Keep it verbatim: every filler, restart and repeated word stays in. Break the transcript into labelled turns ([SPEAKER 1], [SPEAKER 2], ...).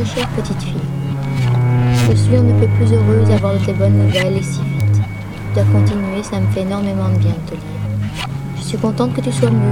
[SPEAKER 1] très chère petite fille. Je suis on ne peut plus heureuse d'avoir de tes bonnes nouvelles et si vite. Tu dois continuer, ça me fait énormément de bien de te lire. Je suis contente que tu sois mieux.